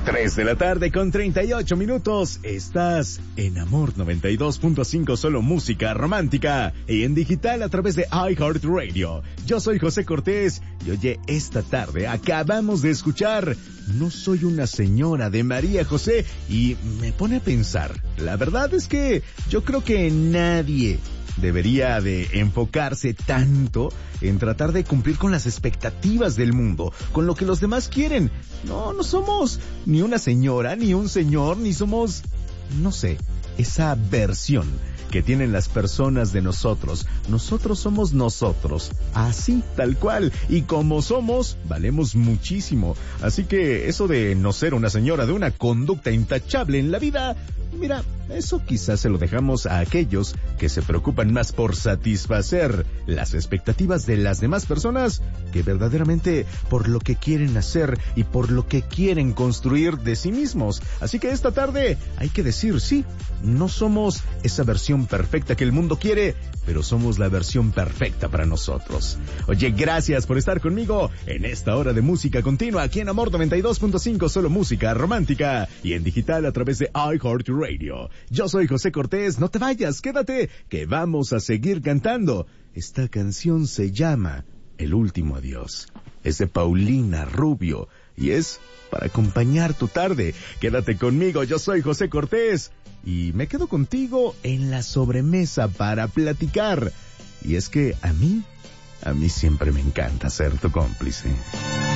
3 de la tarde con 38 minutos. Estás en Amor 92.5, solo música romántica. Y en digital a través de iHeartRadio. Yo soy José Cortés. Y oye, esta tarde acabamos de escuchar No soy una señora de María José. Y me pone a pensar. La verdad es que yo creo que nadie debería de enfocarse tanto en tratar de cumplir con las expectativas del mundo, con lo que los demás quieren. No somos ni una señora, ni un señor, ni somos, no sé, esa versión que tienen las personas de nosotros. Nosotros somos nosotros, así, tal cual, y como somos, valemos muchísimo. Así que eso de no ser una señora, de una conducta intachable en la vida, mira, eso quizás se lo dejamos a aquellos que se preocupan más por satisfacer las expectativas de las demás personas que verdaderamente por lo que quieren hacer y por lo que quieren construir de sí mismos. Así que esta tarde hay que decir, sí, no somos esa versión perfecta que el mundo quiere, pero somos la versión perfecta para nosotros. Oye, gracias por estar conmigo en esta hora de música continua aquí en Amor 92.5, solo música romántica, y en digital a través de iHeartRadio. Yo soy José Cortés, no te vayas, quédate, que vamos a seguir cantando. Esta canción se llama El Último Adiós. Es de Paulina Rubio y es para acompañar tu tarde. Quédate conmigo, yo soy José Cortés y me quedo contigo en la sobremesa para platicar. Y es que a mí siempre me encanta ser tu cómplice.